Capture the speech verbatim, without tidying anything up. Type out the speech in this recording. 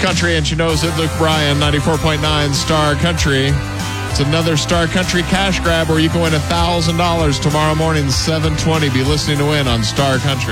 country, and she knows it. Luke Bryan, ninety-four point nine Star Country. It's another Star Country cash grab where you can win one thousand dollars tomorrow morning, seven twenty. Be listening to win on Star Country.